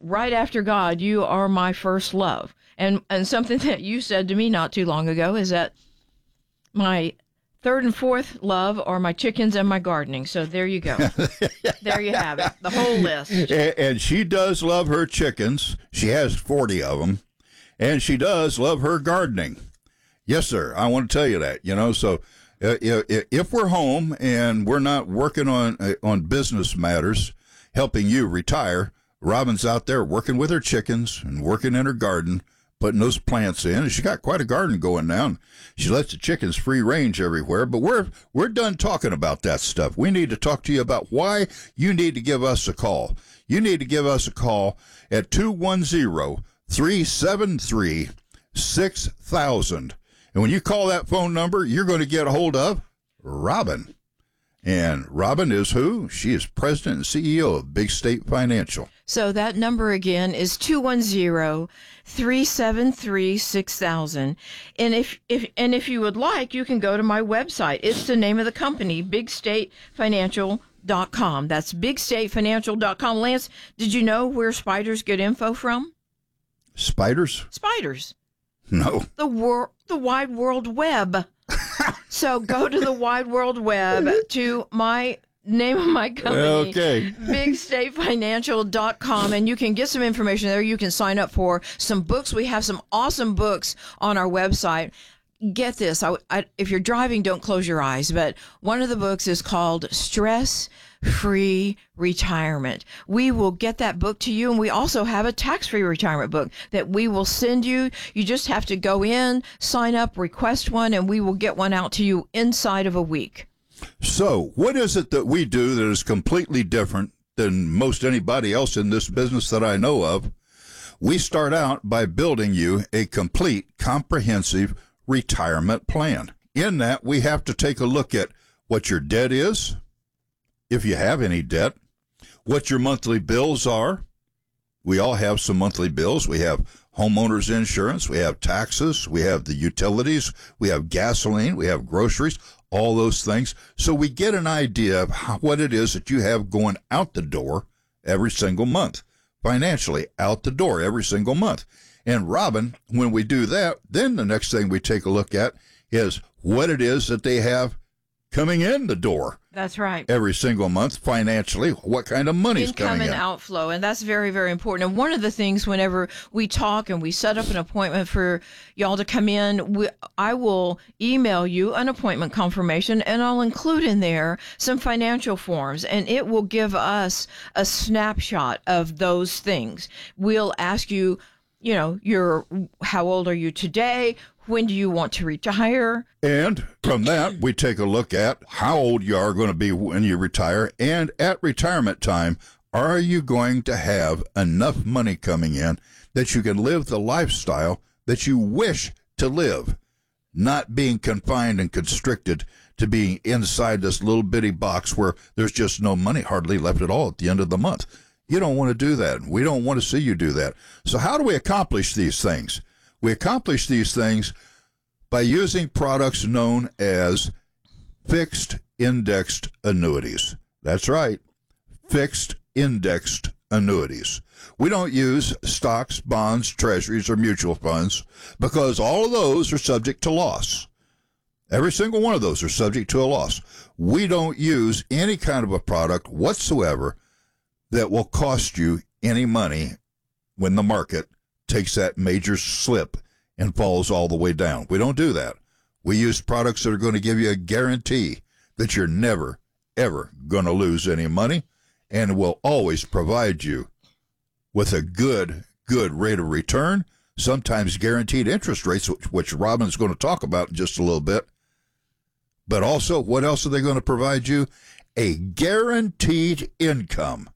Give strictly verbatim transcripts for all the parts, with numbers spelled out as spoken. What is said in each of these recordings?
right after God, you are my first love. And and something that you said to me not too long ago is that my third and fourth love are my chickens and my gardening. So there you go. There you have it. The whole list. And she does love her chickens. She has forty of them. And she does love her gardening. Yes, sir. I want to tell you that, you know, so uh, if we're home and we're not working on uh, on business matters, helping you retire, Robin's out there working with her chickens and working in her garden, putting those plants in. And she got quite a garden going now. And she lets the chickens free range everywhere. But we're we're done talking about that stuff. We need to talk to you about why you need to give us a call. You need to give us a call at two one zero, three seven three, six thousand. And when you call that phone number, you're going to get a hold of Robin. And Robin is who? She is president and C E O of Big State Financial. So that number again is two one zero, three seven three, six thousand. And if, if, and if you would like, you can go to my website. It's the name of the company, big state financial dot com. That's big state financial dot com. Lance, did you know where spiders get info from? Spiders? Spiders. No. The wor- the wide world web. So go to the wide world web to my name of my company, okay. big state financial dot com, and you can get some information there. You can sign up for some books. We have some awesome books on our website. Get this. I, I, if you're driving, don't close your eyes. But one of the books is called Stress Free Retirement. We will get that book to you, and we also have a tax-free retirement book that we will send you. You just have to go in, sign up, request one, and we will get one out to you inside of a week. So what is it that we do that is completely different than most anybody else in this business that I know of? We start out by building you a complete, comprehensive retirement plan. In that, we have to take a look at what your debt is, if you have any debt, what your monthly bills are. We all have some monthly bills. We have homeowners insurance, we have taxes, we have the utilities, we have gasoline, we have groceries, all those things. So we get an idea of how, what it is that you have going out the door every single month, financially out the door every single month. And Robin, when we do that, then the next thing we take a look at is what it is that they have coming in the door. That's right. Every single month financially, what kind of money is coming in. Income and outflow, and that's very, very important. And one of the things whenever we talk and we set up an appointment for y'all to come in, we, I will email you an appointment confirmation, and I'll include in there some financial forms, and it will give us a snapshot of those things. We'll ask you, you know, your how old are you today? When do you want to retire? And from that, we take a look at how old you are going to be when you retire. And at retirement time, are you going to have enough money coming in that you can live the lifestyle that you wish to live, not being confined and constricted to being inside this little bitty box where there's just no money hardly left at all at the end of the month? You don't want to do that. We don't want to see you do that. So how do we accomplish these things? We accomplish these things by using products known as fixed indexed annuities. That's right, fixed indexed annuities. We don't use stocks, bonds, treasuries, or mutual funds because all of those are subject to loss. Every single one of those are subject to a loss. We don't use any kind of a product whatsoever that will cost you any money when the market takes that major slip and falls all the way down. We don't do that. We use products that are going to give you a guarantee that you're never, ever going to lose any money and will always provide you with a good, good rate of return, sometimes guaranteed interest rates, which, which Robin's going to talk about in just a little bit. But also, what else are they going to provide you? A guaranteed income.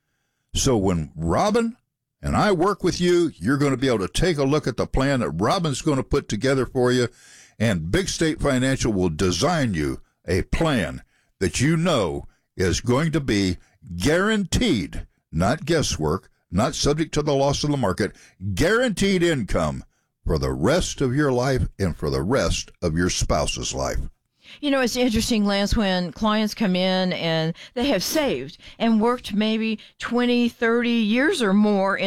So when Robin and I work with you, you're going to be able to take a look at the plan that Robin's going to put together for you, and Big State Financial will design you a plan that you know is going to be guaranteed, not guesswork, not subject to the loss of the market, guaranteed income for the rest of your life and for the rest of your spouse's life. You know, it's interesting, Lance, when clients come in and they have saved and worked maybe twenty, thirty years or more